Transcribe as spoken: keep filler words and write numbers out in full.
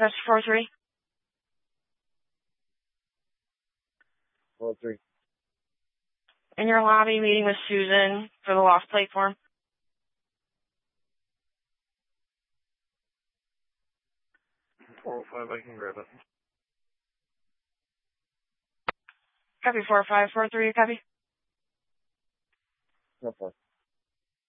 That's four three. four three. In your lobby, meeting with Susan for the lost plate form. four oh five, I can grab it. Copy four five four three, copy. No problem.